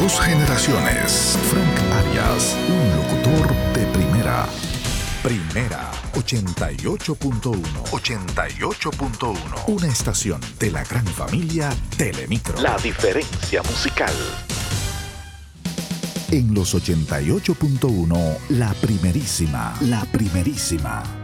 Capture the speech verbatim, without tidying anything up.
Dos generaciones. Frank Arias, un locutor de primera. Primera ochenta y ocho punto uno. ochenta y ocho punto uno. Una estación de la gran familia Telemicro. La diferencia musical. En los ochenta y ocho punto uno, la primerísima. La primerísima.